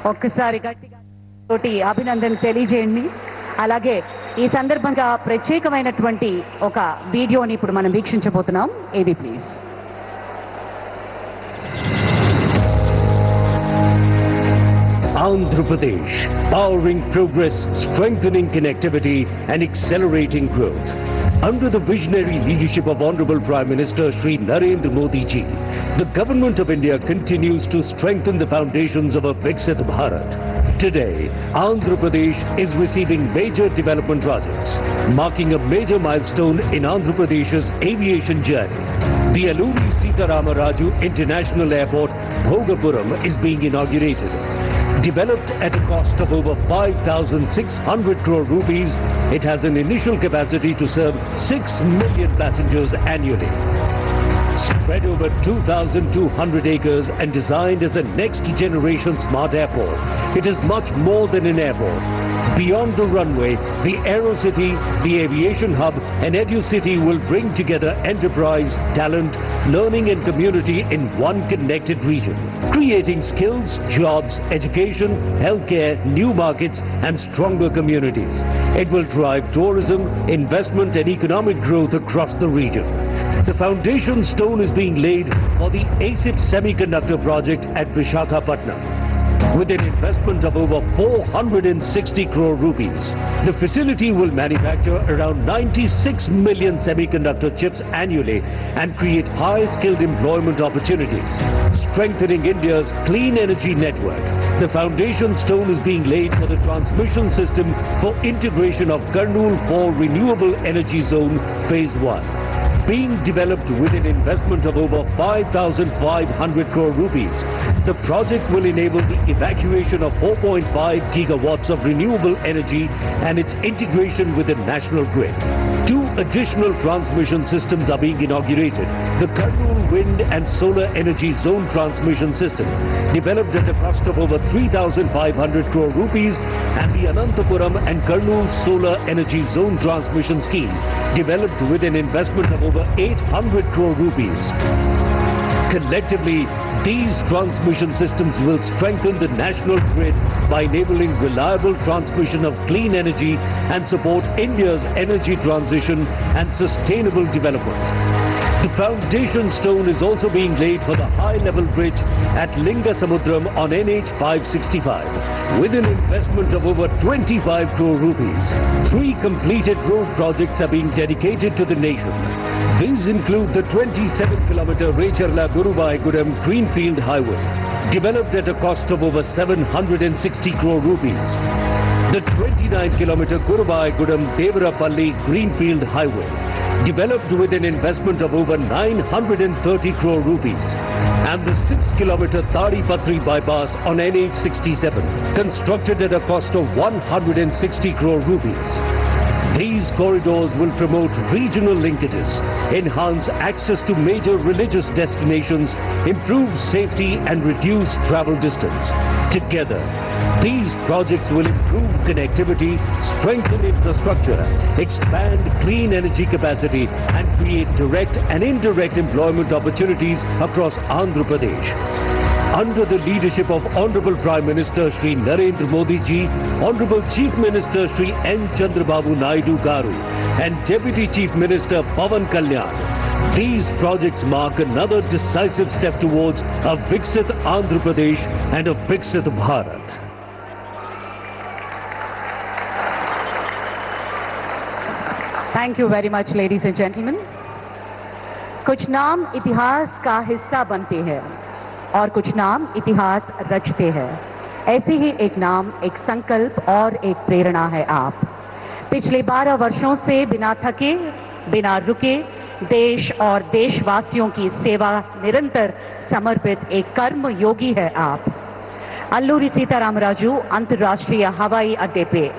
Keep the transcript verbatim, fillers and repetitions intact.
ఒక్కసారి గట్టిగా తోటి అభినందనలు తెలియజేయండి. అలాగే ఈ సందర్భంగా ప్రత్యేకమైనటువంటి ఒక వీడియోని ఇప్పుడు మనం వీక్షించబోతున్నాం. ఏవి please. Andhra Pradesh, powering progress, strengthening connectivity and accelerating growth. Under the visionary leadership of Honorable Prime Minister Shri Narendra Modi ji, the Government of India continues to strengthen the foundations of a Viksit Bharat. Today, Andhra Pradesh is receiving major development projects, marking a major milestone in Andhra Pradesh's aviation journey. The Alluri Sita Rama Raju International Airport, Bhogapuram, is being inaugurated. Developed at a cost of over five thousand six hundred crore rupees, it has an initial capacity to serve six million passengers annually. Spread over two thousand two hundred acres and designed as a next-generation smart airport, it is much more than an airport. Beyond the runway, the AeroCity, the Aviation Hub and EduCity will bring together enterprise, talent, learning and community in one connected region, creating skills, jobs, education, healthcare, new markets and stronger communities. It will drive tourism, investment and economic growth across the region. The foundation stone is being laid for the A S I P Semiconductor project at Visakhapatnam. With an investment of over four hundred sixty crore rupees, the facility will manufacture around ninety-six million semiconductor chips annually and create high-skilled employment opportunities, strengthening India's clean energy network. The foundation stone is being laid for the transmission system for integration of Kurnool four Renewable Energy Zone Phase one. Being developed with an investment of over five thousand five hundred crore rupees, the project will enable the evacuation of four point five gigawatts of renewable energy and its integration with the national grid. Two additional transmission systems are being inaugurated. The Kurnool Wind and Solar Energy Zone Transmission System, developed at a cost of over three thousand five hundred crore rupees, and the Anantapuram and Kurnool Solar Energy Zone Transmission Scheme, developed with an investment of over eight hundred crore rupees. Collectively, these transmission systems will strengthen the national grid by enabling reliable transmission of clean energy and support India's energy transition and sustainable development. The foundation stone is also being laid for the high-level bridge at Lingasamudram on N H five sixty-five, with an investment of over twenty-five crore rupees. Three completed road projects are being dedicated to the nation. These include the twenty-seven kilometer Recharla-Guruvayagudem Greenfield Highway, developed at a cost of over seven hundred sixty crore rupees. The twenty-nine kilometer Guruvayagudem-Devarapalli Greenfield Highway, developed with an investment of over nine hundred thirty crore rupees, and the six kilometer Tadipatri bypass on N H sixty-seven, constructed at a cost of one hundred sixty crore rupees. These corridors will promote regional linkages, enhance access to major religious destinations, improve safety and reduce travel distance. Together, these projects will improve connectivity, strengthen infrastructure, expand clean energy capacity and create direct and indirect employment opportunities across Andhra Pradesh. Under the leadership of Honorable Prime Minister Shri Narendra Modi ji, Honorable Chief Minister Shri N Chandrababu Naidu Garu and Deputy Chief Minister Pawan Kalyan, these projects mark another decisive step towards a Viksit Andhra Pradesh and a Viksit Bharat. Thank you very much, ladies and gentlemen. कुछ नाम इतिहास का हिस्सा बनते हैं और कुछ नाम इतिहास रचते हैं. ऐसे ही एक नाम, एक संकल्प और एक प्रेरणा है आप. पिछले बारह वर्षों से बिना थके, बिना रुके देश और देशवासियों की सेवा निरंतर समर्पित एक कर्म योगी है आप. अल्लूरी सीताराम राजू अंतर्राष्ट्रीय हवाई अड्डे पे